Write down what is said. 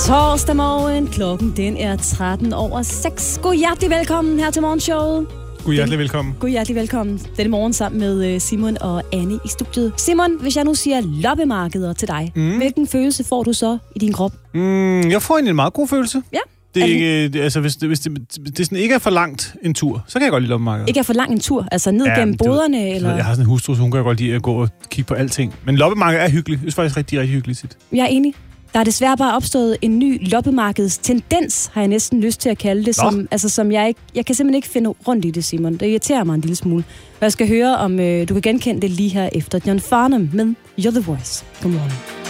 Torsdag morgen, klokken den er 6:13. God hjertelig velkommen her til morgenshowet. God hjertelig velkommen. God hjertelig velkommen denne morgen sammen med Simon og Anne i studiet. Simon, hvis jeg nu siger loppemarkeder til dig, hvilken følelse får du så i din krop? Jeg får en meget god følelse. Ja. Det er ikke, altså, hvis det sådan ikke er for langt en tur, så kan jeg godt lide loppemarkeder. Ikke er for lang en tur? Altså ned gennem boderne? Eller? Jeg har sådan en hustru, så hun kan godt lide at gå og kigge på alting. Men loppemarkeder er hyggeligt. Det er faktisk rigtig, rigtig hyggeligt tit. Jeg er enig. Der er desværre bare opstået en ny loppemarkedstendens, har jeg næsten lyst til at kalde det, som jeg kan simpelthen ikke finde rundt i det, Simon. Det irriterer mig en lille smule. Og jeg skal høre, om du kan genkende det lige her efter John Farnham med You're the Voice. Godmorgen.